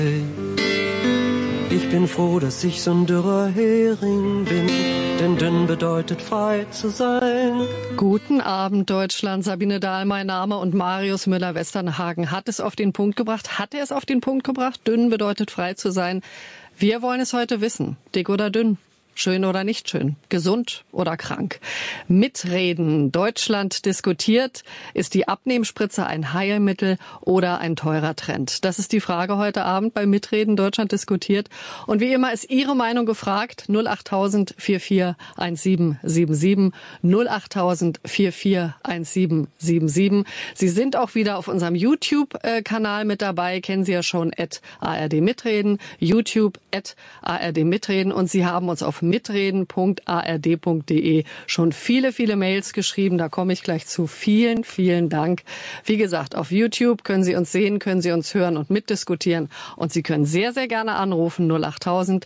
Ich bin froh, dass ich so ein dürrer Hering bin, denn dünn bedeutet frei zu sein. Guten Abend, Deutschland. Sabine Dahl, mein Name, und Marius Müller-Westernhagen hat es auf den Punkt gebracht. Hat er es auf den Punkt gebracht? Dünn bedeutet frei zu sein. Wir wollen es heute wissen. Dick oder dünn? Schön oder nicht schön? Gesund oder krank? Mitreden. Deutschland diskutiert. Ist die Abnehmspritze ein Heilmittel oder ein teurer Trend? Das ist die Frage heute Abend bei Mitreden. Deutschland diskutiert. Und wie immer ist Ihre Meinung gefragt. 08000 441777. 08000 441777. Sie sind auch wieder auf unserem YouTube-Kanal mit dabei. Kennen Sie ja schon, @ARD Mitreden. YouTube @ARD Mitreden. Und Sie haben uns auf mitreden.ard.de schon viele Mails geschrieben. Da komme ich gleich zu. Vielen Dank. Wie gesagt, auf YouTube können Sie uns sehen, können Sie uns hören und mitdiskutieren. Und Sie können sehr gerne anrufen. 08000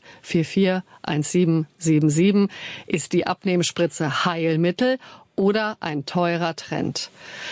441777. Ist die Abnehmspritze Heilmittel oder ein teurer Trend?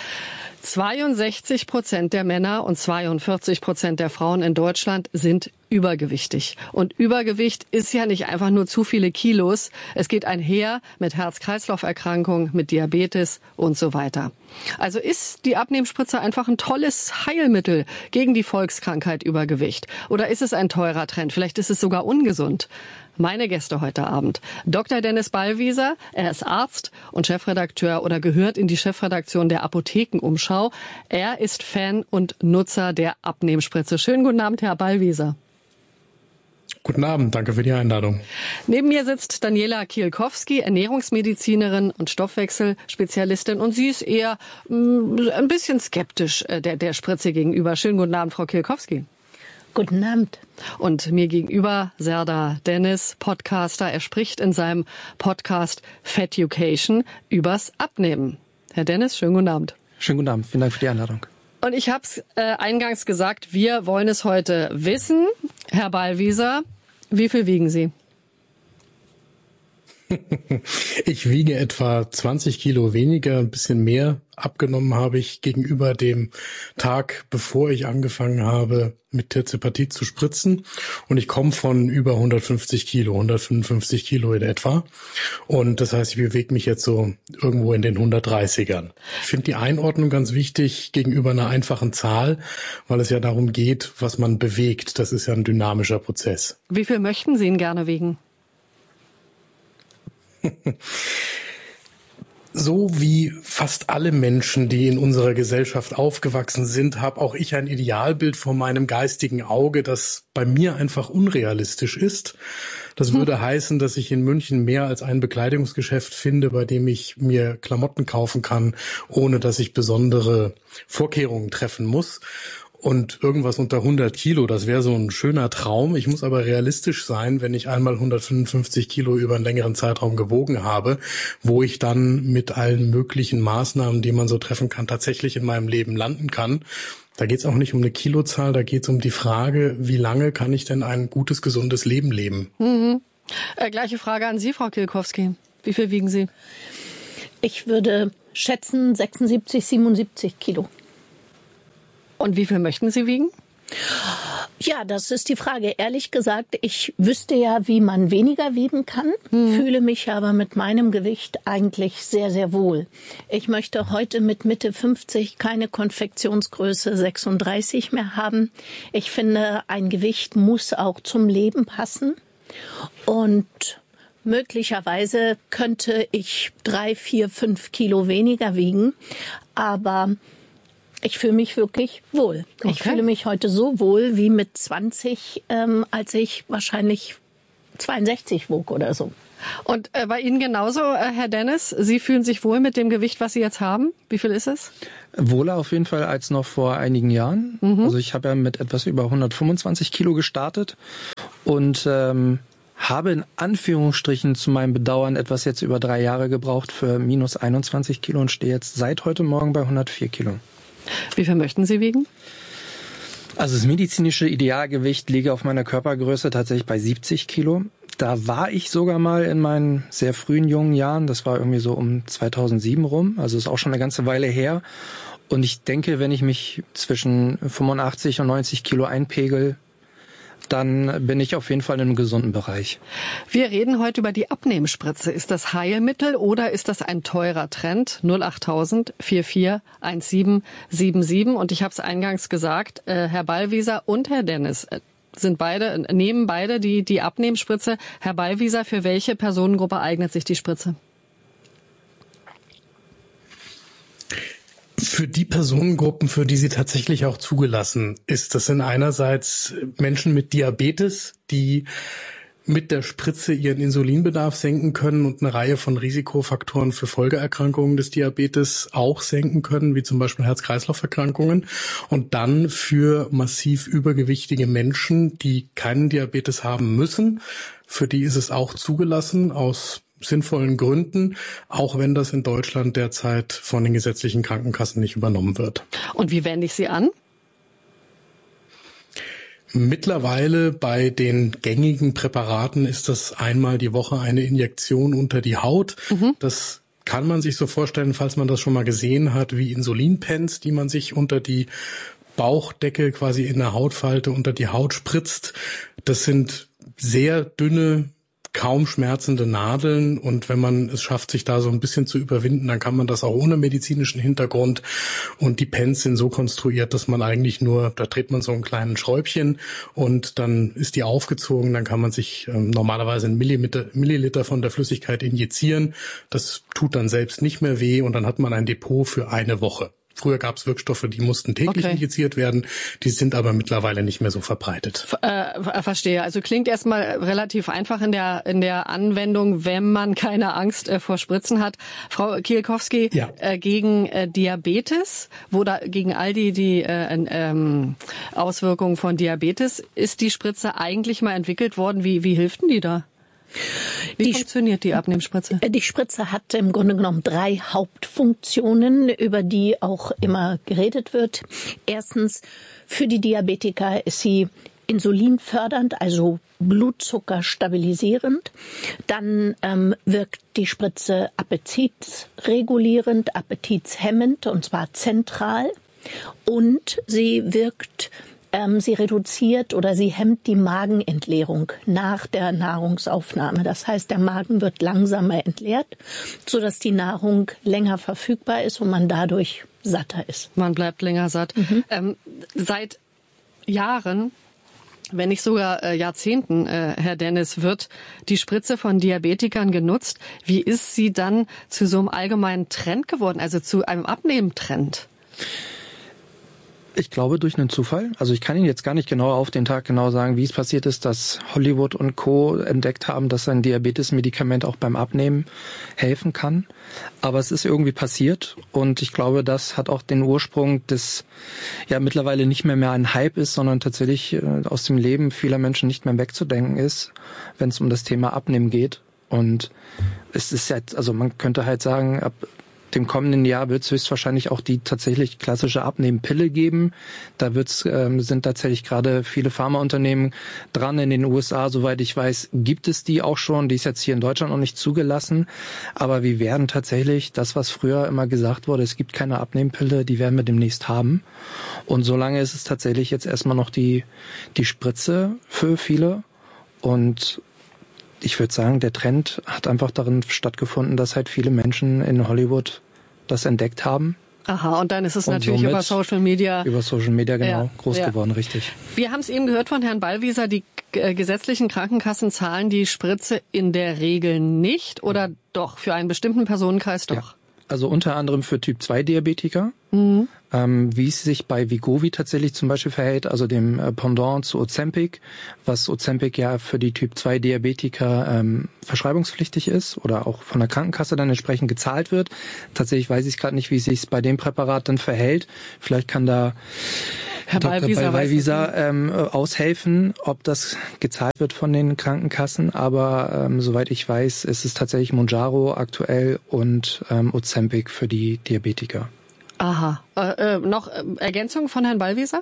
62% der Männer und 42% der Frauen in Deutschland sind übergewichtig. Und Übergewicht ist ja nicht einfach nur zu viele Kilos. Es geht einher mit Herz-Kreislauf-Erkrankungen, mit Diabetes und so weiter. Also ist die Abnehmspritze einfach ein tolles Heilmittel gegen die Volkskrankheit Übergewicht? Oder ist es ein teurer Trend? Vielleicht ist es sogar ungesund. Meine Gäste heute Abend: Dr. Dennis Ballwieser, er ist Arzt und Chefredakteur oder gehört in die Chefredaktion der Apothekenumschau. Er ist Fan und Nutzer der Abnehmspritze. Schönen guten Abend, Herr Ballwieser. Guten Abend, danke für die Einladung. Neben mir sitzt Daniela Kielkowski, Ernährungsmedizinerin und Stoffwechselspezialistin. Und sie ist eher ein bisschen skeptisch der Spritze gegenüber. Schönen guten Abend, Frau Kielkowski. Guten Abend. Und mir gegenüber Serdar Dennis, Podcaster. Er spricht in seinem Podcast Fatucation übers Abnehmen. Herr Dennis, schönen guten Abend. Schönen guten Abend, vielen Dank für die Einladung. Und ich habe es eingangs gesagt, wir wollen es heute wissen. Herr Ballwieser, wie viel wiegen Sie? Ich wiege etwa 20 Kilo weniger, ein bisschen mehr abgenommen habe ich gegenüber dem Tag, bevor ich angefangen habe, mit Tirzepatit zu spritzen. Und ich komme von über 150 Kilo, 155 Kilo in etwa. Und das heißt, ich bewege mich jetzt so irgendwo in den 130ern. Ich finde die Einordnung ganz wichtig gegenüber einer einfachen Zahl, weil es ja darum geht, was man bewegt. Das ist ja ein dynamischer Prozess. Wie viel möchten Sie ihn gerne wiegen? So wie fast alle Menschen, die in unserer Gesellschaft aufgewachsen sind, habe auch ich ein Idealbild vor meinem geistigen Auge, das bei mir einfach unrealistisch ist. Das würde heißen, dass ich in München mehr als ein Bekleidungsgeschäft finde, bei dem ich mir Klamotten kaufen kann, ohne dass ich besondere Vorkehrungen treffen muss. Und irgendwas unter 100 Kilo, das wäre so ein schöner Traum. Ich muss aber realistisch sein, wenn ich einmal 155 Kilo über einen längeren Zeitraum gewogen habe, wo ich dann mit allen möglichen Maßnahmen, die man so treffen kann, tatsächlich in meinem Leben landen kann. Da geht es auch nicht um eine Kilozahl, da geht es um die Frage, wie lange kann ich denn ein gutes, gesundes Leben leben? Gleiche Frage an Sie, Frau Kielkowski. Wie viel wiegen Sie? Ich würde schätzen 76, 77 Kilo. Und wie viel möchten Sie wiegen? Ja, das ist die Frage. Ehrlich gesagt, ich wüsste ja, wie man weniger wiegen kann, fühle mich aber mit meinem Gewicht eigentlich sehr wohl. Ich möchte heute mit Mitte 50 keine Konfektionsgröße 36 mehr haben. Ich finde, ein Gewicht muss auch zum Leben passen. Und möglicherweise könnte ich 3, 4, 5 Kilo weniger wiegen, aber ich fühle mich wirklich wohl. Okay. Ich fühle mich heute so wohl wie mit 20, als ich wahrscheinlich 62 wog oder so. Und bei Ihnen genauso, Herr Dennis? Sie fühlen sich wohl mit dem Gewicht, was Sie jetzt haben? Wie viel ist es? Wohler auf jeden Fall als noch vor einigen Jahren. Also ich habe ja mit etwas über 125 Kilo gestartet und habe in Anführungsstrichen zu meinem Bedauern etwas jetzt über 3 Jahre gebraucht für minus 21 Kilo und stehe jetzt seit heute Morgen bei 104 Kilo. Wie viel möchten Sie wiegen? Also das medizinische Idealgewicht liege auf meiner Körpergröße tatsächlich bei 70 Kilo. Da war ich sogar mal in meinen sehr frühen jungen Jahren. Das war irgendwie so um 2007 rum. Also ist auch schon eine ganze Weile her. Und ich denke, wenn ich mich zwischen 85 und 90 Kilo einpegel, dann bin ich auf jeden Fall in einem gesunden Bereich. Wir reden heute über die Abnehmspritze. Ist das Heilmittel oder ist das ein teurer Trend? 08000 441777. Und ich habe es eingangs gesagt, Herr Ballwieser und Herr Dennis nehmen beide die Abnehmspritze. Herr Ballwieser, für welche Personengruppe eignet sich die Spritze? Für die Personengruppen, für die sie tatsächlich auch zugelassen ist, das sind einerseits Menschen mit Diabetes, die mit der Spritze ihren Insulinbedarf senken können und eine Reihe von Risikofaktoren für Folgeerkrankungen des Diabetes auch senken können, wie zum Beispiel Herz-Kreislauf-Erkrankungen. Und dann für massiv übergewichtige Menschen, die keinen Diabetes haben müssen, für die ist es auch zugelassen aus sinnvollen Gründen, auch wenn das in Deutschland derzeit von den gesetzlichen Krankenkassen nicht übernommen wird. Und wie wende ich sie an? Mittlerweile bei den gängigen Präparaten ist das einmal die Woche eine Injektion unter die Haut. Das kann man sich so vorstellen, falls man das schon mal gesehen hat, wie Insulinpens, die man sich unter die Bauchdecke quasi in der Hautfalte unter die Haut spritzt. Das sind sehr dünne, kaum schmerzende Nadeln, und wenn man es schafft, sich da so ein bisschen zu überwinden, dann kann man das auch ohne medizinischen Hintergrund. Und die Pens sind so konstruiert, dass man eigentlich nur, da dreht man so einen kleinen Schräubchen und dann ist die aufgezogen, dann kann man sich normalerweise einen Milliliter von der Flüssigkeit injizieren. Das tut dann selbst nicht mehr weh und dann hat man ein Depot für eine Woche. Früher gab es Wirkstoffe, die mussten täglich injiziert werden. Die sind aber mittlerweile nicht mehr so verbreitet. Verstehe. Also klingt erstmal relativ einfach in der Anwendung, wenn man keine Angst vor Spritzen hat. Frau Kielkowski, gegen Diabetes, gegen all die Auswirkungen von Diabetes, ist die Spritze eigentlich mal entwickelt worden. Wie hilft denn die da? Wie funktioniert die Abnehmspritze? Die Spritze hat im Grunde genommen 3 Hauptfunktionen, über die auch immer geredet wird. Erstens, für die Diabetiker ist sie insulinfördernd, also Blutzucker stabilisierend. Dann wirkt die Spritze appetitregulierend, appetitshemmend, und zwar zentral. Und sie wirkt sie reduziert oder sie hemmt die Magenentleerung nach der Nahrungsaufnahme. Das heißt, der Magen wird langsamer entleert, sodass die Nahrung länger verfügbar ist und man dadurch satter ist. Man bleibt länger satt. Seit Jahren, wenn nicht sogar Jahrzehnten, Herr Dennis, wird die Spritze von Diabetikern genutzt. Wie ist sie dann zu so einem allgemeinen Trend geworden, also zu einem Abnehmtrend? Ich glaube, durch einen Zufall. Also ich kann Ihnen jetzt gar nicht genau auf den Tag genau sagen, wie es passiert ist, dass Hollywood und Co. entdeckt haben, dass ein Diabetes-Medikament auch beim Abnehmen helfen kann. Aber es ist irgendwie passiert, und ich glaube, das hat auch den Ursprung, des mittlerweile nicht mehr ein Hype ist, sondern tatsächlich aus dem Leben vieler Menschen nicht mehr wegzudenken ist, wenn es um das Thema Abnehmen geht. Und es ist jetzt, also man könnte halt sagen, ab dem kommenden Jahr wird es höchstwahrscheinlich auch die tatsächlich klassische Abnehmpille geben. Da sind tatsächlich gerade viele Pharmaunternehmen dran. In den USA, soweit ich weiß, gibt es die auch schon. Die ist jetzt hier in Deutschland noch nicht zugelassen. Aber wir werden tatsächlich das, was früher immer gesagt wurde, es gibt keine Abnehmpille, die werden wir demnächst haben. Und solange ist es tatsächlich jetzt erstmal noch die Spritze für viele. Und ich würde sagen, der Trend hat einfach darin stattgefunden, dass halt viele Menschen in Hollywood das entdeckt haben. Aha, und dann ist es natürlich über Social Media. Über Social Media, genau, groß geworden, richtig. Wir haben es eben gehört von Herrn Ballwieser, die gesetzlichen Krankenkassen zahlen die Spritze in der Regel nicht, oder doch, für einen bestimmten Personenkreis doch? Ja. Also unter anderem für Typ-2-Diabetiker, wie es sich bei Wegovy tatsächlich zum Beispiel verhält, also dem Pendant zu Ozempic, was Ozempic ja für die Typ-2-Diabetiker verschreibungspflichtig ist oder auch von der Krankenkasse dann entsprechend gezahlt wird. Tatsächlich weiß ich gerade nicht, wie es sich bei dem Präparat dann verhält. Vielleicht kann da Herr Ballwieser aushelfen, ob das gezahlt wird von den Krankenkassen. Aber soweit ich weiß, ist es tatsächlich Mounjaro aktuell und Ozempic für die Diabetiker. Aha. Noch Ergänzung von Herrn Ballwieser?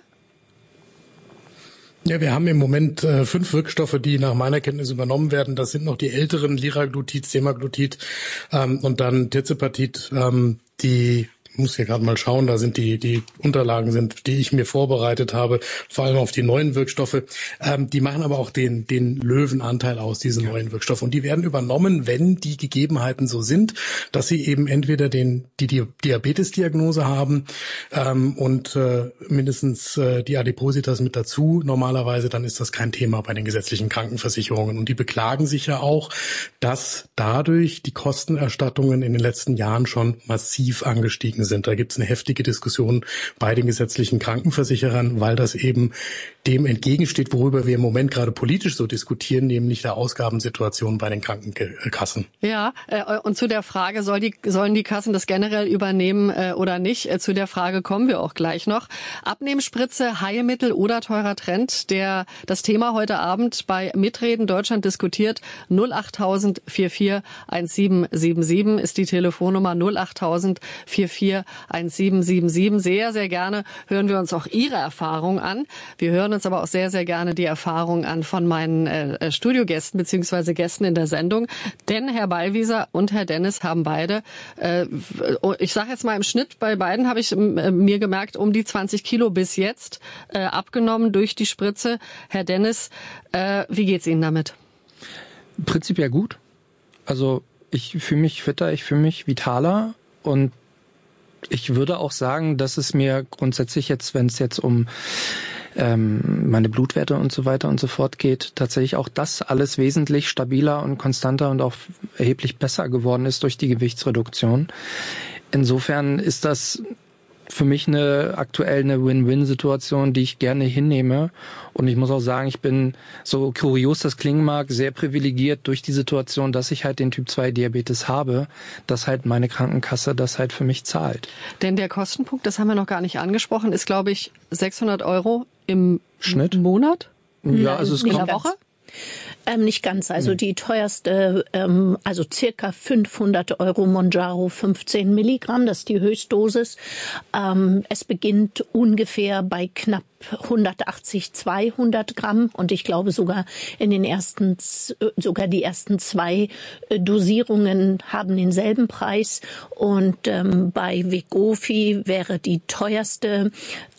Ja, wir haben im Moment 5 Wirkstoffe, die nach meiner Kenntnis übernommen werden. Das sind noch die älteren, Liraglutid, Semaglutid und dann Tirzepatid, die muss hier gerade mal schauen, da sind die Unterlagen sind, die ich mir vorbereitet habe, vor allem auf die neuen Wirkstoffe. Die machen aber auch den Löwenanteil aus, diese neuen Wirkstoffe. Und die werden übernommen, wenn die Gegebenheiten so sind, dass sie eben entweder die Diabetesdiagnose haben und mindestens die Adipositas mit dazu. Normalerweise dann ist das kein Thema bei den gesetzlichen Krankenversicherungen. Und die beklagen sich ja auch, dass dadurch die Kostenerstattungen in den letzten Jahren schon massiv angestiegen sind. Da gibt es eine heftige Diskussion bei den gesetzlichen Krankenversicherern, weil das eben dem entgegensteht, worüber wir im Moment gerade politisch so diskutieren, nämlich der Ausgabensituation bei den Krankenkassen. Ja, und zu der Frage, sollen die Kassen das generell übernehmen oder nicht? Zu der Frage kommen wir auch gleich noch. Abnehmspritze, Heilmittel oder teurer Trend, das Thema heute Abend bei Mitreden Deutschland diskutiert. 08000 44 1777 ist die Telefonnummer, 08000 44 1777. Sehr, sehr gerne hören wir uns auch Ihre Erfahrung an. Wir hören uns aber auch sehr, sehr gerne die Erfahrung an von meinen Studiogästen bzw. Gästen in der Sendung. Denn Herr Ballwieser und Herr Dennis haben beide, ich sage jetzt mal im Schnitt, bei beiden habe ich mir gemerkt, um die 20 Kilo bis jetzt abgenommen durch die Spritze. Herr Dennis, wie geht's Ihnen damit? Prinzipiell gut. Also ich fühle mich fitter, ich fühle mich vitaler und ich würde auch sagen, dass es mir grundsätzlich jetzt, wenn es jetzt um meine Blutwerte und so weiter und so fort geht, tatsächlich auch das alles wesentlich stabiler und konstanter und auch erheblich besser geworden ist durch die Gewichtsreduktion. Insofern ist das für mich aktuell eine Win-Win-Situation, die ich gerne hinnehme. Und ich muss auch sagen, ich bin, so kurios das klingen mag, sehr privilegiert durch die Situation, dass ich halt den Typ-2-Diabetes habe, dass halt meine Krankenkasse das halt für mich zahlt. Denn der Kostenpunkt, das haben wir noch gar nicht angesprochen, ist, glaube ich, 600 € im Schnitt? Monat? Ja, also es in kommt der Woche? Nicht ganz. Also die teuerste, also circa 500 € Mounjaro 15 Milligramm, das ist die Höchstdosis. Es beginnt ungefähr bei knapp 180, 200 Gramm und ich glaube sogar die ersten 2 Dosierungen haben denselben Preis und bei Wegovy wäre die teuerste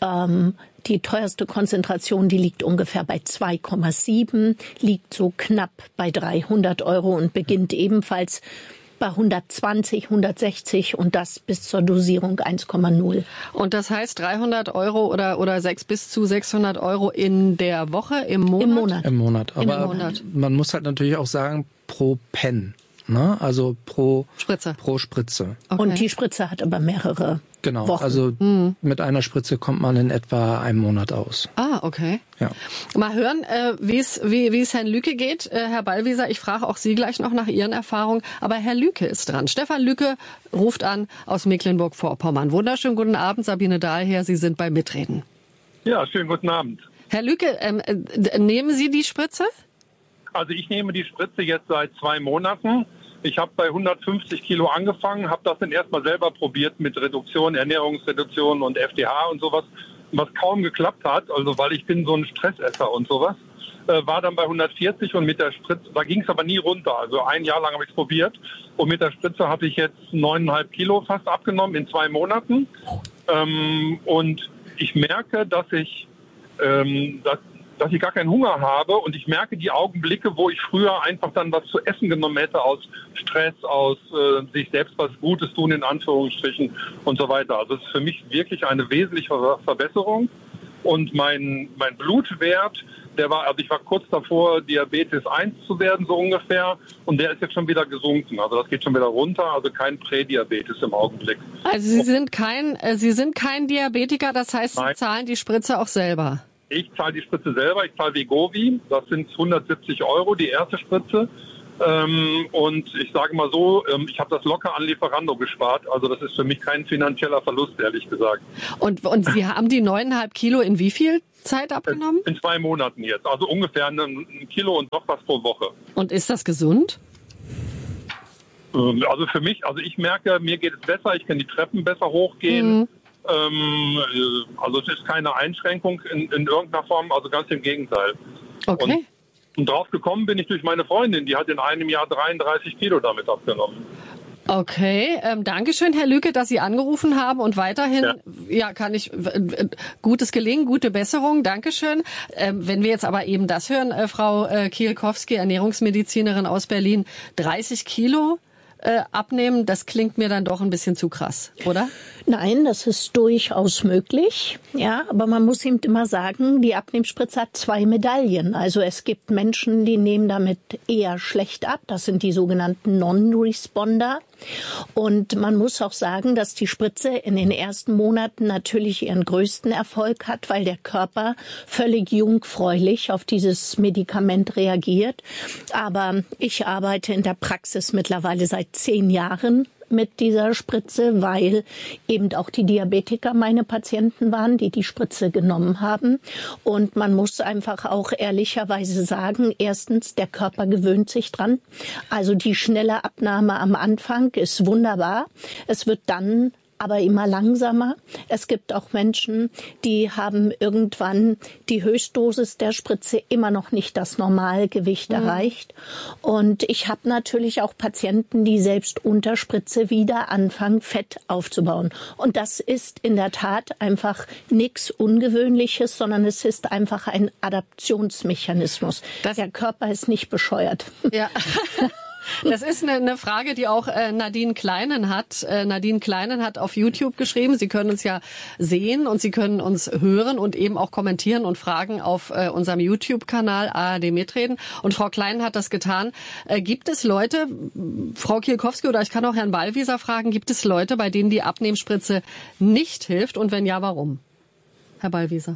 Konzentration, die liegt ungefähr bei 2,7, liegt so knapp bei 300 € und beginnt ebenfalls bei 120, 160 und das bis zur Dosierung 1,0. Und das heißt 300 € oder 600 bis zu 600 € in der Woche, im Monat? Im Monat. Aber man muss halt natürlich auch sagen, pro Pen. Ne? Also pro Spritze. Okay. Und die Spritze hat aber mehrere Wochen. Also mit einer Spritze kommt man in etwa einem Monat aus. Ah, okay. Ja. Mal hören, wie es Herrn Lücke geht. Herr Ballwieser, ich frage auch Sie gleich noch nach Ihren Erfahrungen. Aber Herr Lücke ist dran. Stefan Lücke ruft an aus Mecklenburg-Vorpommern. Wunderschönen guten Abend, Sabine Dahlherr. Sie sind bei Mitreden. Ja, schönen guten Abend. Herr Lücke, nehmen Sie die Spritze? Also ich nehme die Spritze jetzt seit 2 Monaten. Ich habe bei 150 Kilo angefangen, habe das dann erstmal selber probiert mit Reduktion, Ernährungsreduktion und FDH und sowas, was kaum geklappt hat, also weil ich bin so ein Stressesser und sowas. War dann bei 140 und mit der Spritze, da ging es aber nie runter, also 1 Jahr lang habe ich es probiert und mit der Spritze habe ich jetzt 9,5 Kilo fast abgenommen in 2 Monaten und ich merke, dass ich gar keinen Hunger habe und ich merke die Augenblicke, wo ich früher einfach dann was zu essen genommen hätte aus Stress, aus sich selbst was Gutes tun in Anführungsstrichen und so weiter. Also es ist für mich wirklich eine wesentliche Verbesserung und mein Blutwert, ich war kurz davor, Diabetes 1 zu werden, so ungefähr, und der ist jetzt schon wieder gesunken. Also das geht schon wieder runter, also kein Prädiabetes im Augenblick. Also Sie sind kein Diabetiker, das heißt, Sie zahlen die Spritze auch selber? Ich zahle die Spritze selber, ich zahle Wegovy, das sind 170 €, die erste Spritze. Und ich sage mal so, ich habe das locker an Lieferando gespart. Also das ist für mich kein finanzieller Verlust, ehrlich gesagt. Und Sie haben die 9,5 Kilo in wie viel Zeit abgenommen? In 2 Monaten jetzt, also ungefähr 1 Kilo und noch was pro Woche. Und ist das gesund? Also für mich, also ich merke, mir geht es besser, ich kann die Treppen besser hochgehen. Also es ist keine Einschränkung in irgendeiner Form, also ganz im Gegenteil. Okay. Und drauf gekommen bin ich durch meine Freundin, die hat in einem Jahr 33 Kilo damit abgenommen. Okay, Dankeschön, Herr Lüke, dass Sie angerufen haben und weiterhin, kann ich, gutes Gelingen, gute Besserung, Dankeschön. Wenn wir jetzt aber eben das hören, Frau Kielkowski, Ernährungsmedizinerin aus Berlin, 30 Kilo abnehmen, das klingt mir dann doch ein bisschen zu krass, oder? Nein, das ist durchaus möglich. Ja, aber man muss eben immer sagen, die Abnehmspritze hat 2 Medaillen. Also es gibt Menschen, die nehmen damit eher schlecht ab. Das sind die sogenannten Non-Responder. Und man muss auch sagen, dass die Spritze in den ersten Monaten natürlich ihren größten Erfolg hat, weil der Körper völlig jungfräulich auf dieses Medikament reagiert. Aber ich arbeite in der Praxis mittlerweile seit 10 Jahren mit dieser Spritze, weil eben auch die Diabetiker meine Patienten waren, die die Spritze genommen haben. Und man muss einfach auch ehrlicherweise sagen, erstens, der Körper gewöhnt sich dran. Also die schnelle Abnahme am Anfang ist wunderbar. Es wird dann aber immer langsamer. Es gibt auch Menschen, die haben irgendwann die Höchstdosis der Spritze immer noch nicht das Normalgewicht erreicht. Und ich habe natürlich auch Patienten, die selbst unter Spritze wieder anfangen, Fett aufzubauen. Und das ist in der Tat einfach nichts Ungewöhnliches, sondern es ist einfach ein Adaptionsmechanismus. Der Körper ist nicht bescheuert. Ja. Das ist eine Frage, die auch Nadine Kleinen hat. Nadine Kleinen hat auf YouTube geschrieben. Sie können uns ja sehen und Sie können uns hören und eben auch kommentieren und fragen auf unserem YouTube-Kanal ARD Mitreden. Und Frau Kleinen hat das getan. Gibt es Leute, Frau Kielkowski oder ich kann auch Herrn Ballwieser fragen, gibt es Leute, bei denen die Abnehmspritze nicht hilft? Und wenn ja, warum? Herr Ballwieser.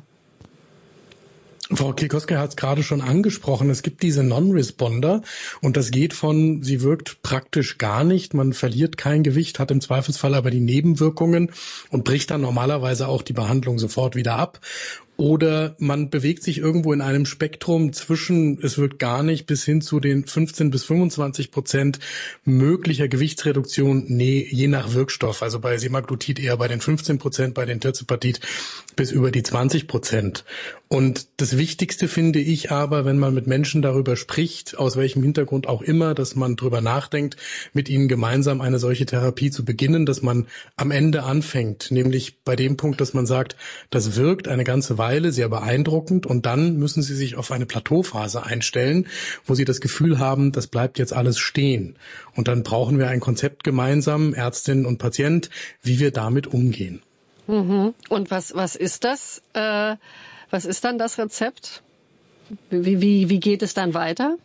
Frau Kielkowski hat es gerade schon angesprochen. Es gibt diese Non-Responder und das geht von, sie wirkt praktisch gar nicht, man verliert kein Gewicht, hat im Zweifelsfall aber die Nebenwirkungen und bricht dann normalerweise auch die Behandlung sofort wieder ab. Oder man bewegt sich irgendwo in einem Spektrum zwischen, es wirkt gar nicht, bis hin zu den 15-25% möglicher Gewichtsreduktion, je nach Wirkstoff. Also bei Semaglutid eher bei den 15%, bei den Tirzepatid bis über die 20%. Und das Wichtigste finde ich aber, wenn man mit Menschen darüber spricht, aus welchem Hintergrund auch immer, dass man drüber nachdenkt, mit ihnen gemeinsam eine solche Therapie zu beginnen, dass man am Ende anfängt, nämlich bei dem Punkt, dass man sagt, das wirkt eine ganze Weile, sehr beeindruckend, und dann müssen Sie sich auf eine Plateauphase einstellen, wo Sie das Gefühl haben, das bleibt jetzt alles stehen. Und dann brauchen wir ein Konzept gemeinsam, Ärztin und Patient, wie wir damit umgehen. Mhm. Und was ist das? Was ist dann das Rezept? Wie geht es dann weiter?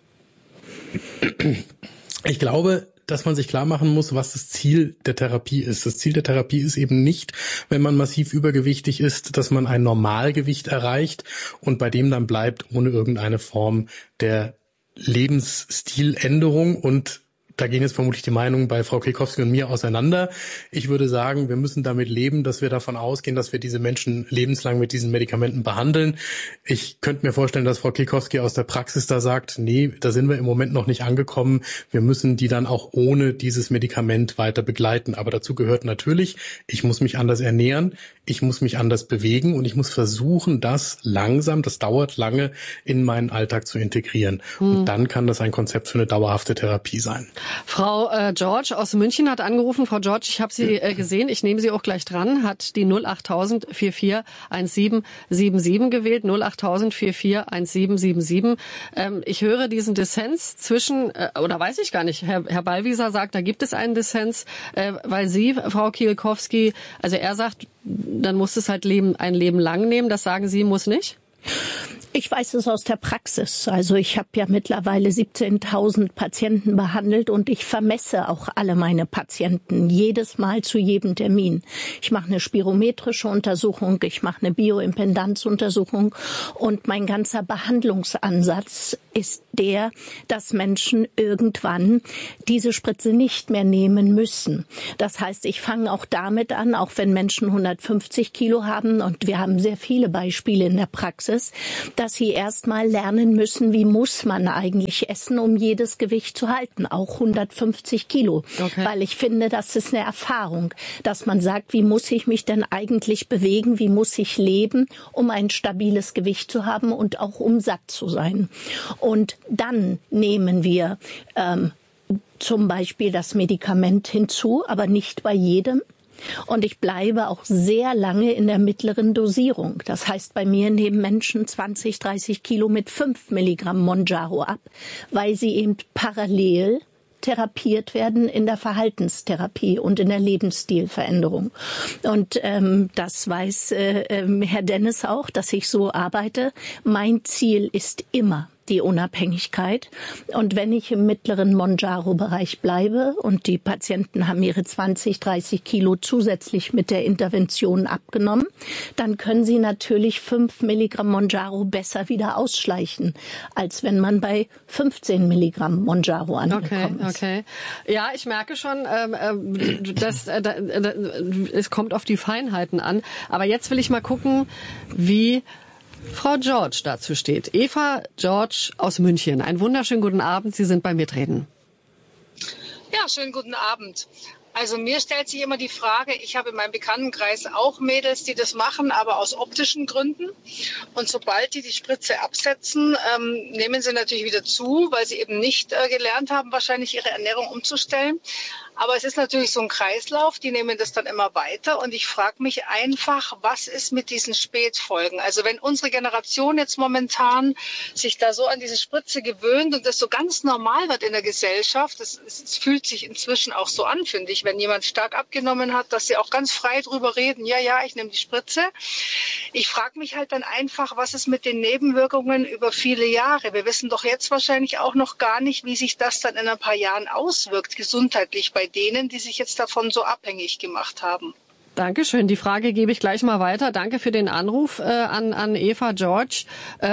Ich glaube, dass man sich klar machen muss, was das Ziel der Therapie ist. Das Ziel der Therapie ist eben nicht, wenn man massiv übergewichtig ist, dass man ein Normalgewicht erreicht und bei dem dann bleibt, ohne irgendeine Form der Lebensstiländerung. Und da gehen jetzt vermutlich die Meinungen bei Frau Kielkowski und mir auseinander. Ich würde sagen, wir müssen damit leben, dass wir davon ausgehen, dass wir diese Menschen lebenslang mit diesen Medikamenten behandeln. Ich könnte mir vorstellen, dass Frau Kielkowski aus der Praxis da sagt, nee, da sind wir im Moment noch nicht angekommen. Wir müssen die dann auch ohne dieses Medikament weiter begleiten. Aber dazu gehört natürlich, ich muss mich anders ernähren, ich muss mich anders bewegen und ich muss versuchen, das langsam, das dauert lange, in meinen Alltag zu integrieren. Und dann kann das ein Konzept für eine dauerhafte Therapie sein. Frau George aus München hat angerufen. Frau George, ich habe Sie gesehen, ich nehme Sie auch gleich dran, hat die 08000 441777 gewählt, 08000 441777. Ich höre diesen Dissens zwischen, oder weiß ich gar nicht, Herr Ballwieser sagt, da gibt es einen Dissens, weil Sie, Frau Kielkowski, also er sagt, dann muss es halt ein Leben lang nehmen, das sagen Sie, muss nicht? Ich weiß es aus der Praxis. Also ich habe ja mittlerweile 17.000 Patienten behandelt und ich vermesse auch alle meine Patienten jedes Mal zu jedem Termin. Ich mache eine spirometrische Untersuchung, ich mache eine Bioimpedanzuntersuchung und mein ganzer Behandlungsansatz ist der, dass Menschen irgendwann diese Spritze nicht mehr nehmen müssen. Das heißt, ich fange auch damit an, auch wenn Menschen 150 Kilo haben, und wir haben sehr viele Beispiele in der Praxis, dass sie erstmal lernen müssen, wie muss man eigentlich essen, um jedes Gewicht zu halten, auch 150 Kilo. Okay. Weil ich finde, das ist eine Erfahrung, dass man sagt, wie muss ich mich denn eigentlich bewegen, wie muss ich leben, um ein stabiles Gewicht zu haben und auch um satt zu sein. Und dann nehmen wir zum Beispiel das Medikament hinzu, aber nicht bei jedem. Und ich bleibe auch sehr lange in der mittleren Dosierung. Das heißt, bei mir nehmen Menschen 20, 30 Kilo mit 5 Milligramm Mounjaro ab, weil sie eben parallel therapiert werden in der Verhaltenstherapie und in der Lebensstilveränderung. Und das weiß Herr Dennis auch, dass ich so arbeite. Mein Ziel ist immer die Unabhängigkeit. Und wenn ich im mittleren Mounjaro-Bereich bleibe und die Patienten haben ihre 20, 30 Kilo zusätzlich mit der Intervention abgenommen, dann können sie natürlich 5 Milligramm Mounjaro besser wieder ausschleichen, als wenn man bei 15 Milligramm Mounjaro angekommen ist. Okay. Ja, ich merke schon, es kommt auf die Feinheiten an. Aber jetzt will ich mal gucken, wie Frau George dazu steht. Eva George aus München. Einen wunderschönen guten Abend. Sie sind bei Mitreden. Ja, schönen guten Abend. Also mir stellt sich immer die Frage, ich habe in meinem Bekanntenkreis auch Mädels, die das machen, aber aus optischen Gründen. Und sobald die Spritze absetzen, nehmen sie natürlich wieder zu, weil sie eben nicht gelernt haben, wahrscheinlich ihre Ernährung umzustellen. Aber es ist natürlich so ein Kreislauf, die nehmen das dann immer weiter. Und ich frage mich einfach, was ist mit diesen Spätfolgen? Also wenn unsere Generation jetzt momentan sich da so an diese Spritze gewöhnt und das so ganz normal wird in der Gesellschaft, es fühlt sich inzwischen auch so an, finde ich, wenn jemand stark abgenommen hat, dass sie auch ganz frei drüber reden, ja, ich nehme die Spritze. Ich frage mich halt dann einfach, was ist mit den Nebenwirkungen über viele Jahre? Wir wissen doch jetzt wahrscheinlich auch noch gar nicht, wie sich das dann in ein paar Jahren auswirkt, gesundheitlich bei denen, die sich jetzt davon so abhängig gemacht haben. Dankeschön. Die Frage gebe ich gleich mal weiter. Danke für den Anruf an Eva George.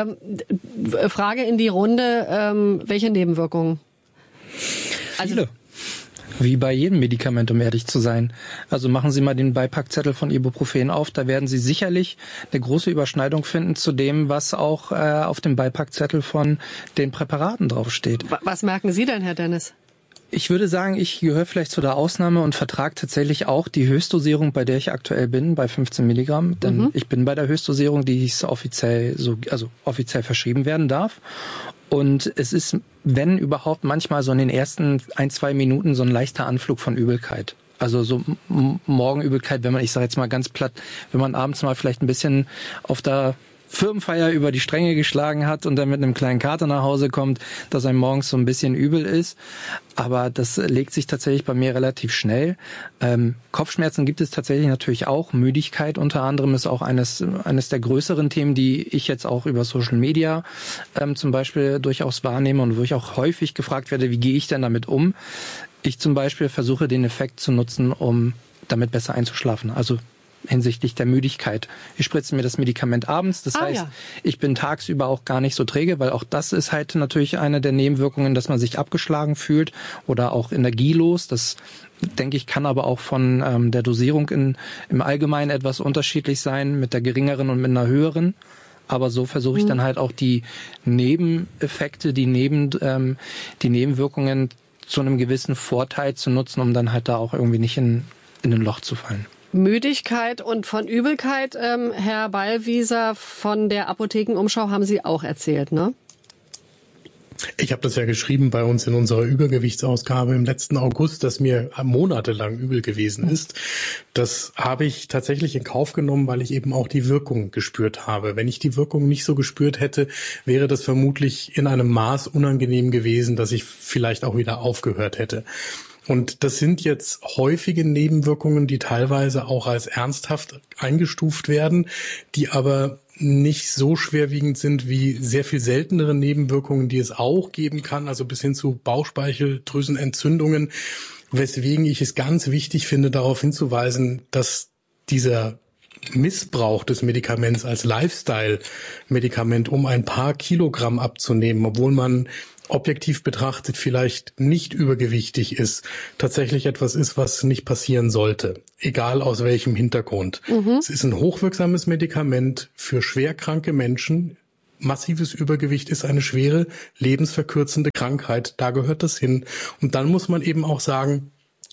Frage in die Runde. Welche Nebenwirkungen? Viele. Wie bei jedem Medikament, um ehrlich zu sein. Also machen Sie mal den Beipackzettel von Ibuprofen auf. Da werden Sie sicherlich eine große Überschneidung finden zu dem, was auch auf dem Beipackzettel von den Präparaten draufsteht. Was merken Sie denn, Herr Dennis? Ich würde sagen, ich gehöre vielleicht zu der Ausnahme und vertrage tatsächlich auch die Höchstdosierung, bei der ich aktuell bin, bei 15 Milligramm. Denn ich bin bei der Höchstdosierung, die ich offiziell verschrieben werden darf. Und es ist, wenn überhaupt, manchmal so in den ersten 1-2 Minuten so ein leichter Anflug von Übelkeit. Also so Morgenübelkeit, ich sage jetzt mal ganz platt, wenn man abends mal vielleicht ein bisschen auf der Firmenfeier über die Stränge geschlagen hat und dann mit einem kleinen Kater nach Hause kommt, dass einem morgens so ein bisschen übel ist. Aber das legt sich tatsächlich bei mir relativ schnell. Kopfschmerzen gibt es tatsächlich natürlich auch. Müdigkeit unter anderem ist auch eines der größeren Themen, die ich jetzt auch über Social Media zum Beispiel durchaus wahrnehme und wo ich auch häufig gefragt werde, wie gehe ich denn damit um? Ich zum Beispiel versuche den Effekt zu nutzen, um damit besser einzuschlafen. Also hinsichtlich der Müdigkeit. Ich spritze mir das Medikament abends, das heißt, ich bin tagsüber auch gar nicht so träge, weil auch das ist halt natürlich eine der Nebenwirkungen, dass man sich abgeschlagen fühlt oder auch energielos. Das, denke ich, kann aber auch von der Dosierung im Allgemeinen etwas unterschiedlich sein, mit der geringeren und mit einer höheren. Aber so versuche ich dann halt auch die Nebeneffekte, die Nebenwirkungen zu einem gewissen Vorteil zu nutzen, um dann halt da auch irgendwie nicht in ein Loch zu fallen. Müdigkeit und von Übelkeit, Herr Ballwieser von der Apothekenumschau haben Sie auch erzählt, ne? Ich habe das ja geschrieben bei uns in unserer Übergewichtsausgabe im letzten August, dass mir monatelang übel gewesen ist. Das habe ich tatsächlich in Kauf genommen, weil ich eben auch die Wirkung gespürt habe. Wenn ich die Wirkung nicht so gespürt hätte, wäre das vermutlich in einem Maß unangenehm gewesen, dass ich vielleicht auch wieder aufgehört hätte. Und das sind jetzt häufige Nebenwirkungen, die teilweise auch als ernsthaft eingestuft werden, die aber nicht so schwerwiegend sind wie sehr viel seltenere Nebenwirkungen, die es auch geben kann, also bis hin zu Bauchspeicheldrüsenentzündungen, weswegen ich es ganz wichtig finde, darauf hinzuweisen, dass dieser Missbrauch des Medikaments als Lifestyle-Medikament, um ein paar Kilogramm abzunehmen, obwohl man objektiv betrachtet vielleicht nicht übergewichtig ist, tatsächlich etwas ist, was nicht passieren sollte, egal aus welchem Hintergrund. Es ist ein hochwirksames Medikament für schwerkranke Menschen. Massives Übergewicht ist eine schwere, lebensverkürzende Krankheit. Da gehört das hin. Und dann muss man eben auch sagen,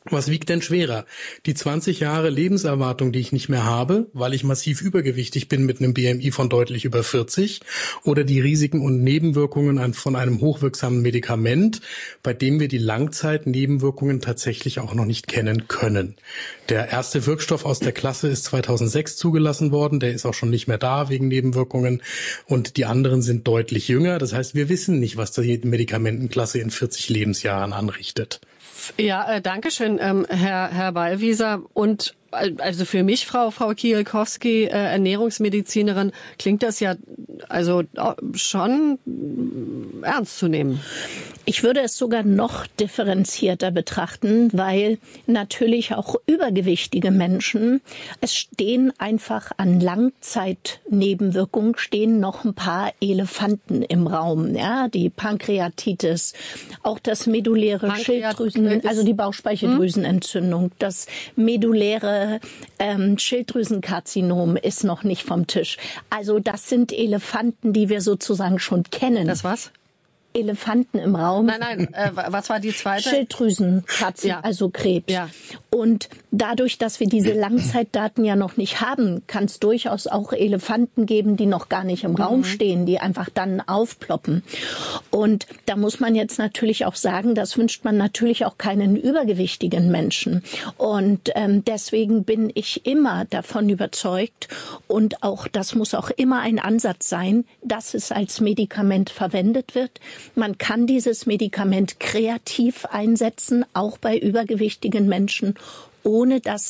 Was wiegt denn schwerer? Die 20 Jahre Lebenserwartung, die ich nicht mehr habe, weil ich massiv übergewichtig bin mit einem BMI von deutlich über 40, oder die Risiken und Nebenwirkungen von einem hochwirksamen Medikament, bei dem wir die Langzeitnebenwirkungen tatsächlich auch noch nicht kennen können. Der erste Wirkstoff aus der Klasse ist 2006 zugelassen worden, der ist auch schon nicht mehr da wegen Nebenwirkungen, und die anderen sind deutlich jünger. Das heißt, wir wissen nicht, was die Medikamentenklasse in 40 Lebensjahren anrichtet. Ja, danke schön, Herr Ballwieser. Und also für mich, Frau Kielkowski, Ernährungsmedizinerin, klingt das ja also schon ernst zu nehmen. Ich würde es sogar noch differenzierter betrachten, weil natürlich auch übergewichtige Menschen, es stehen einfach an Langzeitnebenwirkungen, stehen noch ein paar Elefanten im Raum. Ja, die Pankreatitis, auch das medulläre Schilddrüsen, also die Bauchspeicheldrüsenentzündung, das medulläre Schilddrüsenkarzinom ist noch nicht vom Tisch. Also das sind Elefanten, die wir sozusagen schon kennen. Das was? Elefanten im Raum. Nein, was war die zweite? Schilddrüsenkarzinom, also Krebs. Ja. Und dadurch, dass wir diese Langzeitdaten ja noch nicht haben, kann es durchaus auch Elefanten geben, die noch gar nicht im Raum stehen, die einfach dann aufploppen. Und da muss man jetzt natürlich auch sagen, das wünscht man natürlich auch keinen übergewichtigen Menschen. Und deswegen bin ich immer davon überzeugt, und auch das muss auch immer ein Ansatz sein, dass es als Medikament verwendet wird. Man kann dieses Medikament kreativ einsetzen, auch bei übergewichtigen Menschen, ohne dass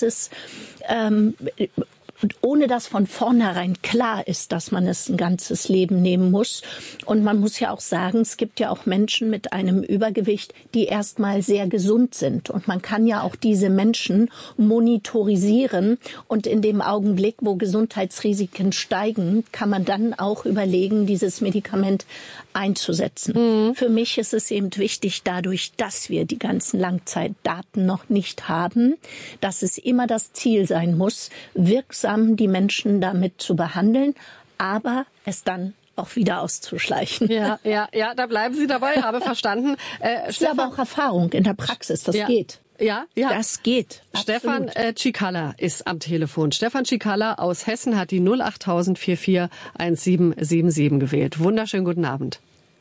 von vornherein klar ist, dass man es ein ganzes Leben nehmen muss. Und man muss ja auch sagen, es gibt ja auch Menschen mit einem Übergewicht, die erstmal sehr gesund sind. Und man kann ja auch diese Menschen monitorisieren. Und in dem Augenblick, wo Gesundheitsrisiken steigen, kann man dann auch überlegen, dieses Medikament einzusetzen. Für mich ist es eben wichtig, dadurch, dass wir die ganzen Langzeitdaten noch nicht haben, dass es immer das Ziel sein muss, wirksam die Menschen damit zu behandeln, aber es dann auch wieder auszuschleichen. Ja, da bleiben Sie dabei, habe verstanden. Es ist aber auch Erfahrung in der Praxis, das geht. Ja. Das geht. Stefan Cicala ist am Telefon. Stefan Cicala aus Hessen hat die 08000 44 1777 gewählt. Wunderschönen guten Abend.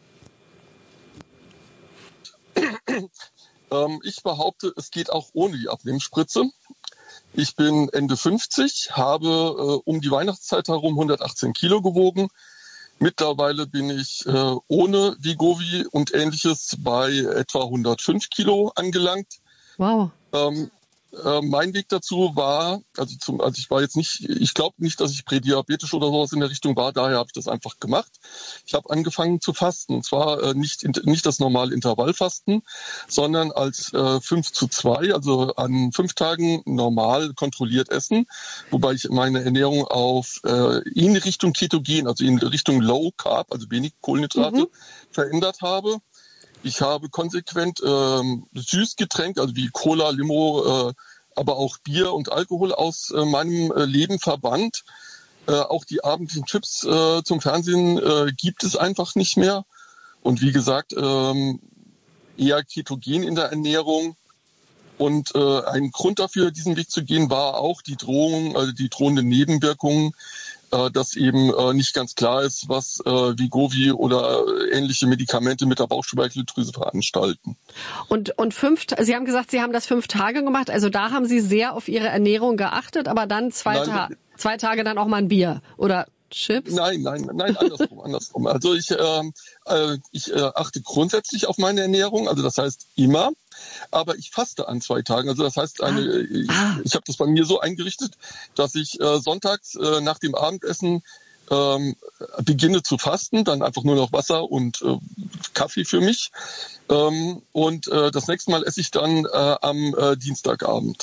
Ich behaupte, es geht auch ohne die Abnehmspritze. Ich bin Ende 50, habe um die Weihnachtszeit herum 118 Kilo gewogen. Mittlerweile bin ich ohne Wegovy und Ähnliches bei etwa 105 Kilo angelangt. Wow. Mein Weg dazu war, ich war jetzt nicht, ich glaube nicht, dass ich prädiabetisch oder sowas in der Richtung war, daher habe ich das einfach gemacht. Ich habe angefangen zu fasten, und zwar nicht das normale Intervallfasten, sondern als 5:2, also an 5 Tagen normal kontrolliert essen, wobei ich meine Ernährung in Richtung Ketogen, also in Richtung Low Carb, also wenig Kohlenhydrate, verändert habe. Ich habe konsequent Süßgetränke, also wie Cola, Limo, aber auch Bier und Alkohol aus meinem Leben verbannt. Auch die abendlichen Chips zum Fernsehen gibt es einfach nicht mehr. Und wie gesagt, eher Ketogen in der Ernährung. Und ein Grund dafür, diesen Weg zu gehen, war auch die drohenden Nebenwirkungen, dass eben nicht ganz klar ist, was Wegovy oder ähnliche Medikamente mit der Bauchspeicheldrüse veranstalten. Und Sie haben gesagt, Sie haben das 5 Tage gemacht, also da haben Sie sehr auf Ihre Ernährung geachtet, aber dann zwei Tage dann auch mal ein Bier oder Chips? Nein, andersrum. Also ich achte grundsätzlich auf meine Ernährung, also das heißt immer, aber ich faste an 2 Tagen. Also das heißt, ich habe das bei mir so eingerichtet, dass ich sonntags nach dem Abendessen beginne zu fasten, dann einfach nur noch Wasser und Kaffee für mich. Und das nächste Mal esse ich dann am Dienstagabend.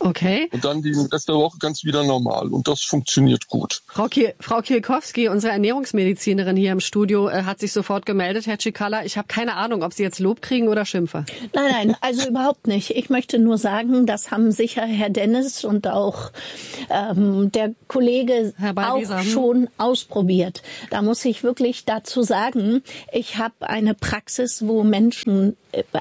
Okay. Und dann den Rest der Woche ganz wieder normal. Und das funktioniert gut. Frau Kielkowski, unsere Ernährungsmedizinerin hier im Studio, hat sich sofort gemeldet. Herr Cicala, ich habe keine Ahnung, ob Sie jetzt Lob kriegen oder Schimpfe. Nein, also überhaupt nicht. Ich möchte nur sagen, das haben sicher Herr Dennis und auch der Kollege auch schon ausprobiert. Da muss ich wirklich dazu sagen, ich habe eine Praxis, wo Menschen,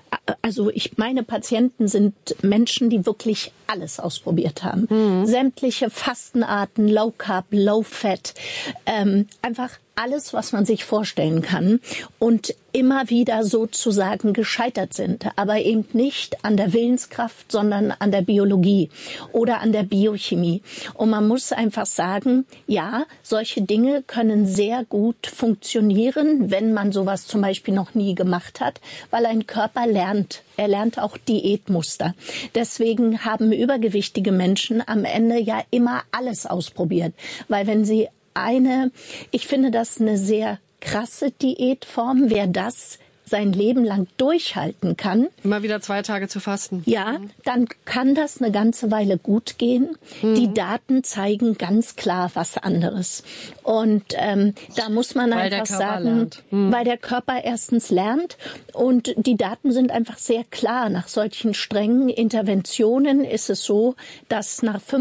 meine Patienten sind Menschen, die wirklich alles ausprobiert haben. Sämtliche Fastenarten, Low Carb, Low Fat, einfach alles, was man sich vorstellen kann und immer wieder sozusagen gescheitert sind, aber eben nicht an der Willenskraft, sondern an der Biologie oder an der Biochemie. Und man muss einfach sagen, ja, solche Dinge können sehr gut funktionieren, wenn man sowas zum Beispiel noch nie gemacht hat, weil ein Körper lernt. Er lernt auch Diätmuster. Deswegen haben übergewichtige Menschen am Ende ja immer alles ausprobiert, weil wenn sie ich finde das eine sehr krasse Diätform, wer das sein Leben lang durchhalten kann. Immer wieder 2 Tage zu fasten. Ja, dann kann das eine ganze Weile gut gehen. Die Daten zeigen ganz klar was anderes. Und da muss man einfach sagen, weil der Körper erstens lernt und die Daten sind einfach sehr klar. Nach solchen strengen Interventionen ist es so, dass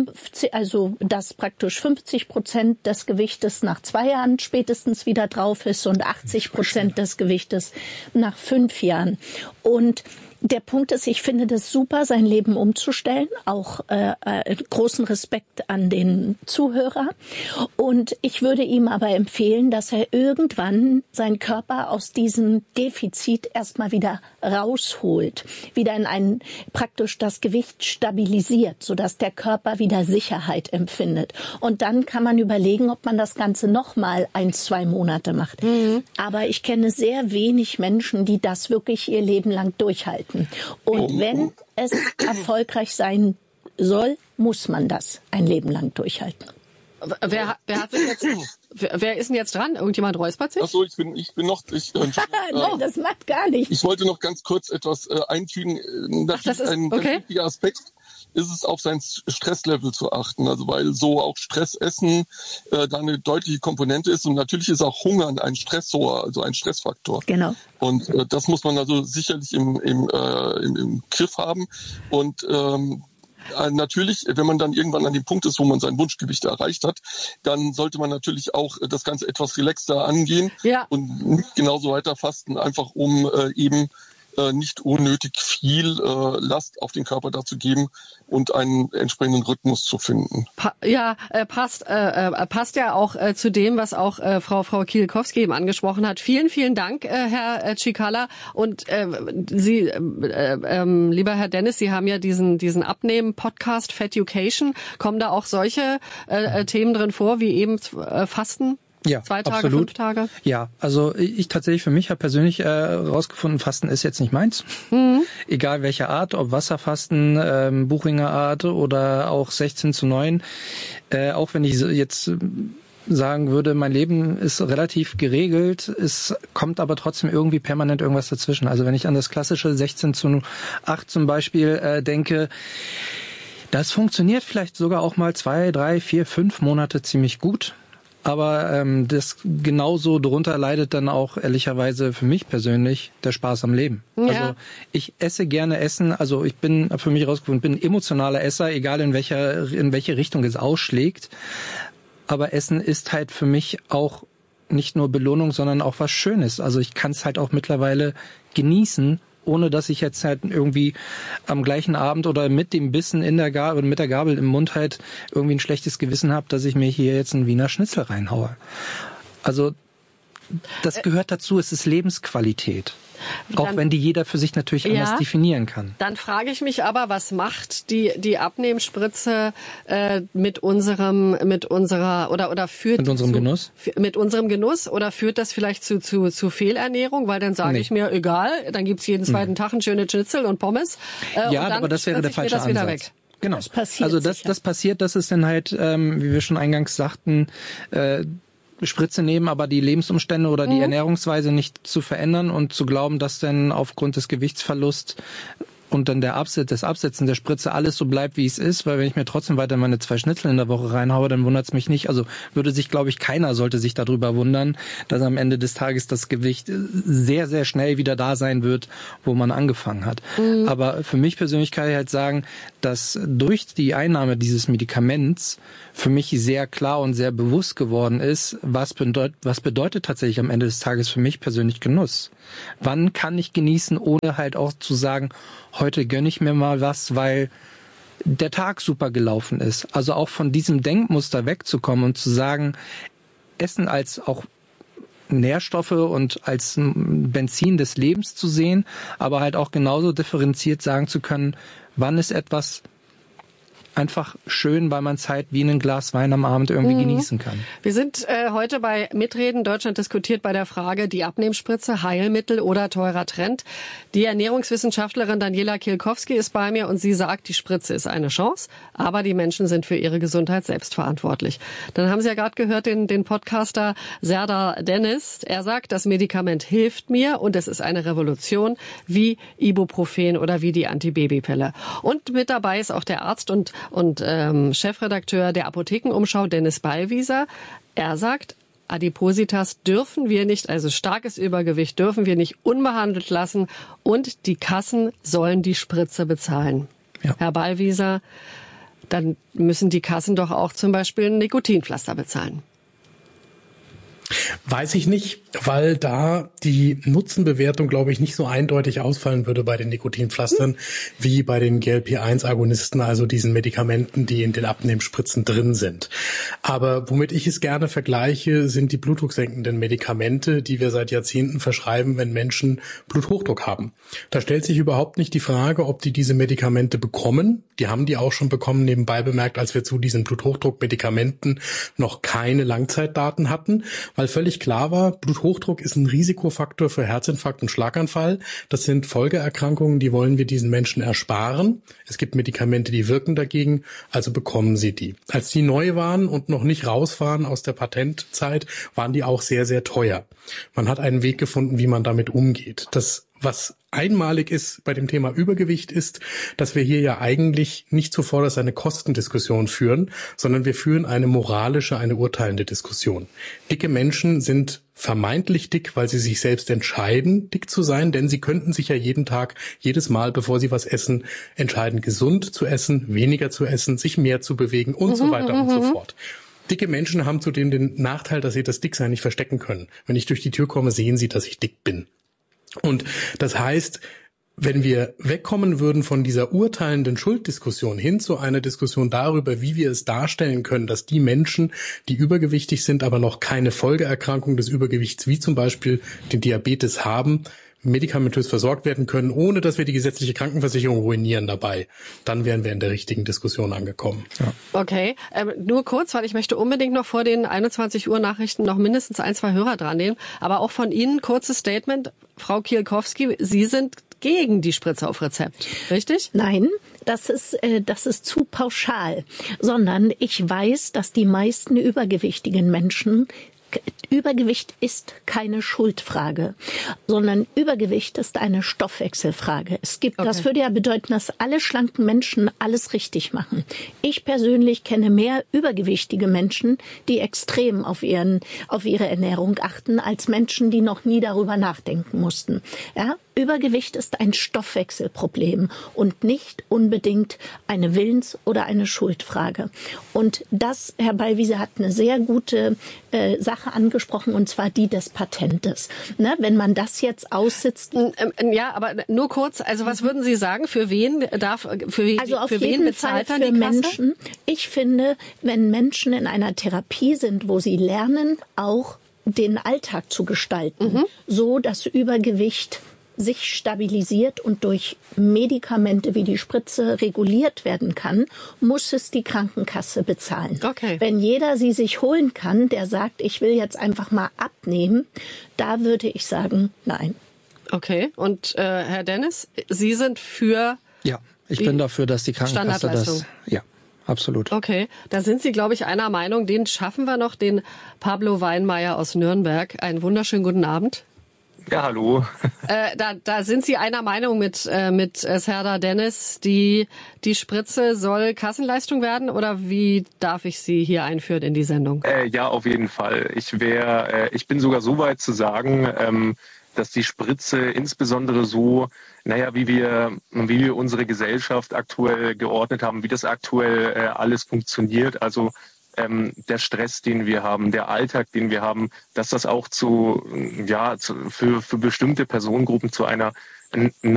dass praktisch 50% des Gewichtes nach 2 Jahren spätestens wieder drauf ist und 80% des Gewichtes nach 5 Jahren. Und der Punkt ist, ich finde das super, sein Leben umzustellen. Auch großen Respekt an den Zuhörer. Und ich würde ihm aber empfehlen, dass er irgendwann seinen Körper aus diesem Defizit erstmal wieder rausholt. Wieder in praktisch das Gewicht stabilisiert, sodass der Körper wieder Sicherheit empfindet. Und dann kann man überlegen, ob man das Ganze nochmal 1-2 Monate macht. Aber ich kenne sehr wenig Menschen, die das wirklich ihr Leben lang durchhalten. Und wenn es erfolgreich sein soll, muss man das ein Leben lang durchhalten. Wer ist denn jetzt dran? Irgendjemand räuspert sich? Ach so, ich bin noch. Nein, das macht gar nichts. Ich wollte noch ganz kurz etwas einfügen. Das ist ein ganz wichtiger Aspekt. Ist es auf sein Stresslevel zu achten, also weil so auch Stressessen da eine deutliche Komponente ist und natürlich ist auch Hungern ein Stressor, also ein Stressfaktor. Genau. Und das muss man also sicherlich im Griff haben und natürlich, wenn man dann irgendwann an dem Punkt ist, wo man sein Wunschgewicht erreicht hat, dann sollte man natürlich auch das Ganze etwas relaxter angehen und nicht genauso weiter fasten, einfach um eben nicht unnötig viel Last auf den Körper dazu geben und einen entsprechenden Rhythmus zu finden. Passt ja auch zu dem, was auch Frau Kielkowski eben angesprochen hat. Vielen, vielen Dank, Herr Cicala. Und Sie, lieber Herr Dennis, Sie haben ja diesen Abnehmen-Podcast Fatucation. Kommen da auch solche Themen drin vor, wie eben Fasten? Ja, 2 Tage, absolut. 5 Tage? Ja, also ich tatsächlich für mich habe persönlich rausgefunden, Fasten ist jetzt nicht meins. Egal welche Art, ob Wasserfasten, Buchinger Art oder auch 16:9. Auch wenn ich jetzt sagen würde, mein Leben ist relativ geregelt, es kommt aber trotzdem irgendwie permanent irgendwas dazwischen. Also wenn ich an das klassische 16:8 zum Beispiel denke, das funktioniert vielleicht sogar auch mal 2, 3, 4, 5 Monate ziemlich gut. Aber das genauso drunter leidet dann auch ehrlicherweise für mich persönlich der Spaß am Leben. Ja. Also ich esse gerne Essen, also ich bin für mich rausgefunden, bin emotionaler Esser, egal in welche Richtung es ausschlägt. Aber Essen ist halt für mich auch nicht nur Belohnung, sondern auch was Schönes. Also ich kann es halt auch mittlerweile genießen, ohne dass ich jetzt halt irgendwie am gleichen Abend oder mit dem Bissen in der Gabel, mit der Gabel im Mund halt irgendwie ein schlechtes Gewissen habe, dass ich mir hier jetzt einen Wiener Schnitzel reinhaue. Also das gehört dazu, es ist Lebensqualität. Auch wenn die jeder für sich natürlich anders definieren kann. Dann frage ich mich aber, was macht die Abnehmspritze mit unserem Genuss oder führt das vielleicht zu Fehlernährung, weil dann sage ich mir, egal, dann gibt's jeden zweiten Tag ein schönes Schnitzel und Pommes. Und dann aber das wäre der falsche Ansatz. Weg. Genau. Das passiert, das ist dann halt, wie wir schon eingangs sagten, Spritze nehmen, aber die Lebensumstände oder die Ernährungsweise nicht zu verändern und zu glauben, dass dann aufgrund des Gewichtsverlusts und dann das Absetzen der Spritze alles so bleibt, wie es ist, weil wenn ich mir trotzdem weiter meine 2 Schnitzel in der Woche reinhaue, dann wundert es mich nicht. Also keiner sollte sich darüber wundern, dass am Ende des Tages das Gewicht sehr, sehr schnell wieder da sein wird, wo man angefangen hat. Aber für mich persönlich kann ich halt sagen, dass durch die Einnahme dieses Medikaments für mich sehr klar und sehr bewusst geworden ist, was bedeutet tatsächlich am Ende des Tages für mich persönlich Genuss. Wann kann ich genießen, ohne halt auch zu sagen, heute gönne ich mir mal was, weil der Tag super gelaufen ist. Also auch von diesem Denkmuster wegzukommen und zu sagen, Essen als auch Nährstoffe und als Benzin des Lebens zu sehen, aber halt auch genauso differenziert sagen zu können, wann ist etwas einfach schön, weil man es halt wie ein Glas Wein am Abend irgendwie genießen kann. Wir sind heute bei Mitreden. Deutschland diskutiert bei der Frage, die Abnehmspritze, Heilmittel oder teurer Trend. Die Ernährungswissenschaftlerin Daniela Kielkowski ist bei mir und sie sagt, die Spritze ist eine Chance, aber die Menschen sind für ihre Gesundheit selbst verantwortlich. Dann haben Sie ja gerade gehört den Podcaster Serdar Dennis. Er sagt, das Medikament hilft mir und es ist eine Revolution wie Ibuprofen oder wie die Antibabypille. Und mit dabei ist auch der Arzt und Chefredakteur der Apothekenumschau Dennis Ballwieser. Er sagt, Adipositas dürfen wir nicht, also starkes Übergewicht dürfen wir nicht unbehandelt lassen und die Kassen sollen die Spritze bezahlen. Ja. Herr Ballwieser, dann müssen die Kassen doch auch zum Beispiel ein Nikotinpflaster bezahlen. Weiß ich nicht, weil da die Nutzenbewertung, glaube ich, nicht so eindeutig ausfallen würde bei den Nikotinpflastern wie bei den GLP-1-Agonisten, also diesen Medikamenten, die in den Abnehmspritzen drin sind. Aber womit ich es gerne vergleiche, sind die blutdrucksenkenden Medikamente, die wir seit Jahrzehnten verschreiben, wenn Menschen Bluthochdruck haben. Da stellt sich überhaupt nicht die Frage, ob die diese Medikamente bekommen. Die haben die auch schon bekommen, nebenbei bemerkt, als wir zu diesen Bluthochdruckmedikamenten noch keine Langzeitdaten hatten, weil völlig klar war, Bluthochdruck ist ein Risikofaktor für Herzinfarkt und Schlaganfall. Das sind Folgeerkrankungen, die wollen wir diesen Menschen ersparen. Es gibt Medikamente, die wirken dagegen, also bekommen sie die. Als die neu waren und noch nicht raus waren aus der Patentzeit, waren die auch sehr, sehr teuer. Man hat einen Weg gefunden, wie man damit umgeht. Das, was einmalig ist bei dem Thema Übergewicht, ist, dass wir hier ja eigentlich nicht zuvorderst eine Kostendiskussion führen, sondern wir führen eine moralische, eine urteilende Diskussion. Dicke Menschen sind vermeintlich dick, weil sie sich selbst entscheiden, dick zu sein, denn sie könnten sich ja jeden Tag, jedes Mal, bevor sie was essen, entscheiden, gesund zu essen, weniger zu essen, sich mehr zu bewegen und so weiter und so fort. Dicke Menschen haben zudem den Nachteil, dass sie das Dicksein nicht verstecken können. Wenn ich durch die Tür komme, sehen sie, dass ich dick bin. Und das heißt, wenn wir wegkommen würden von dieser urteilenden Schulddiskussion hin zu einer Diskussion darüber, wie wir es darstellen können, dass die Menschen, die übergewichtig sind, aber noch keine Folgeerkrankung des Übergewichts, wie zum Beispiel den Diabetes haben, medikamentös versorgt werden können, ohne dass wir die gesetzliche Krankenversicherung ruinieren dabei, dann wären wir in der richtigen Diskussion angekommen. Ja. Okay, nur kurz, weil ich möchte unbedingt noch vor den 21 Uhr Nachrichten noch mindestens 1-2 Hörer dran nehmen, aber auch von Ihnen kurzes Statement. Frau Kielkowski, Sie sind gegen die Spritze auf Rezept, richtig? Nein, das ist zu pauschal, sondern ich weiß, dass die meisten übergewichtigen Menschen Übergewicht ist keine Schuldfrage, sondern Übergewicht ist eine Stoffwechselfrage. Das würde ja bedeuten, dass alle schlanken Menschen alles richtig machen. Ich persönlich kenne mehr übergewichtige Menschen, die extrem auf ihre Ernährung achten, als Menschen, die noch nie darüber nachdenken mussten. Ja? Übergewicht ist ein Stoffwechselproblem und nicht unbedingt eine Willens- oder eine Schuldfrage. Und das, Herr Ballwieser hat eine sehr gute Sache angesprochen, und zwar die des Patentes. Ne, wenn man das jetzt aussitzt. Ja, aber nur kurz, also was würden Sie sagen, für wen bezahlt dann die Kasse? Menschen. Ich finde, wenn Menschen in einer Therapie sind, wo sie lernen, auch den Alltag zu gestalten, so dass Übergewicht sich stabilisiert und durch Medikamente wie die Spritze reguliert werden kann, muss es die Krankenkasse bezahlen. Okay. Wenn jeder sie sich holen kann, der sagt, ich will jetzt einfach mal abnehmen, da würde ich sagen, nein. Okay, und Herr Dennis, Sie sind für... Ja, ich bin dafür, dass die Krankenkasse das... Ja. Absolut. Okay, da sind Sie, glaube ich, einer Meinung. Den schaffen wir noch, den Pablo Weinmeier aus Nürnberg. Einen wunderschönen guten Abend. Ja, hallo. Da sind Sie einer Meinung mit Serdar Dennis. Die Spritze soll Kassenleistung werden, oder wie darf ich Sie hier einführen in die Sendung? Ja, auf jeden Fall. Ich bin sogar so weit zu sagen, dass die Spritze insbesondere so, wie wir unsere Gesellschaft aktuell geordnet haben, wie das aktuell alles funktioniert, also der Stress, den wir haben, der Alltag, den wir haben, dass das auch für bestimmte Personengruppen zu einer